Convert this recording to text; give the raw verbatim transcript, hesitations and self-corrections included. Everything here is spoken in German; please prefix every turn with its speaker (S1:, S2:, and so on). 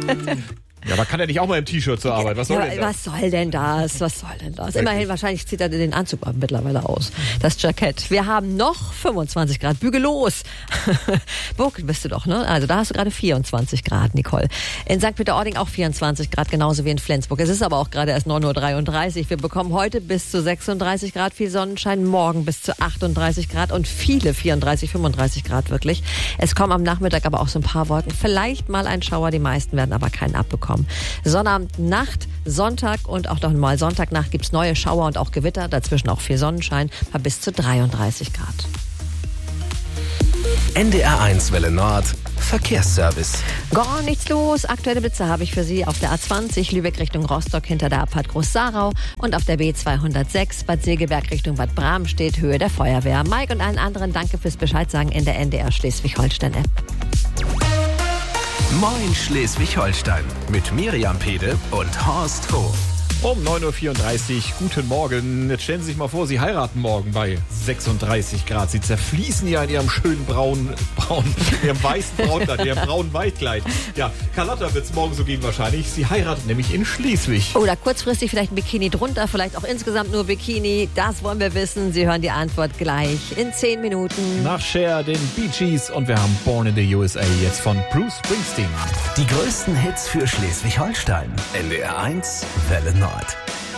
S1: Ja, aber kann er nicht auch mal im T-Shirt zur Arbeit? Was soll
S2: ja,
S1: denn das?
S2: Was soll denn das? Was soll denn das?
S1: Wirklich?
S2: Immerhin, wahrscheinlich zieht er den Anzug mittlerweile aus. Das Jackett. Wir haben noch fünfundzwanzig Grad. Bügel los. Burg bist du doch, ne? Also da hast du gerade vierundzwanzig Grad, Nicole. In Sankt Peter-Ording auch vierundzwanzig Grad, genauso wie in Flensburg. Es ist aber auch gerade erst neun Uhr dreiunddreißig. Wir bekommen heute bis zu sechsunddreißig Grad viel Sonnenschein, morgen bis zu achtunddreißig Grad und viele vierunddreißig, fünfunddreißig Grad wirklich. Es kommen am Nachmittag aber auch so ein paar Wolken. Vielleicht mal ein Schauer, die meisten werden aber keinen abbekommen. Sonnabend, Nacht, Sonntag und auch noch mal Sonntagnacht gibt's neue Schauer und auch Gewitter. Dazwischen auch viel Sonnenschein, bei bis zu dreiunddreißig Grad.
S3: N D R eins Welle Nord, Verkehrsservice.
S2: Gar nichts los. Aktuelle Blitze habe ich für Sie auf der A zwanzig, Lübeck Richtung Rostock hinter der Abfahrt Groß-Sarau und auf der B zweihundertsechs, Bad Segeberg Richtung Bad Bramstedt, Höhe der Feuerwehr. Mike und allen anderen danke fürs Bescheid sagen in der N D R Schleswig-Holstein-App.
S3: Moin Schleswig-Holstein mit Miriam Pede und Horst Hof.
S1: Um neun Uhr vierunddreißig, guten Morgen. Jetzt stellen Sie sich mal vor, Sie heiraten morgen bei sechsunddreißig Grad. Sie zerfließen ja in Ihrem schönen braunen, braun, in Ihrem weißen Brautkleid, in Ihrem braunen Waldkleid. Ja, Carlotta wird es morgen so gehen wahrscheinlich. Sie heiratet nämlich in Schleswig.
S2: Oder kurzfristig vielleicht ein Bikini drunter, vielleicht auch insgesamt nur Bikini. Das wollen wir wissen. Sie hören die Antwort gleich in zehn Minuten.
S1: Nach Cher, den Bee Gees und wir haben Born in the U S A jetzt von Bruce Springsteen.
S3: Die größten Hits für Schleswig-Holstein. N D R eins Welle Nord.